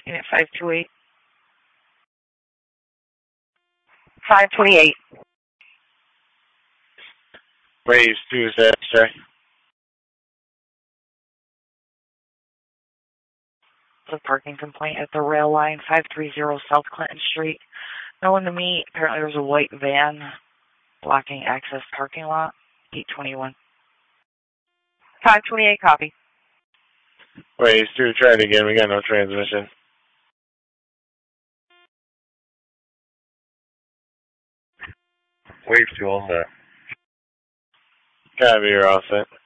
Unit 528. 528. Waves 2 is that, sorry? A parking complaint at the rail line, 530 South Clinton Street. No one to meet. Apparently there's a white van blocking access parking lot. 821. 528, copy. Waves 2, try it again. We got no transmission. Wave 2 all set. Copy, you're all set.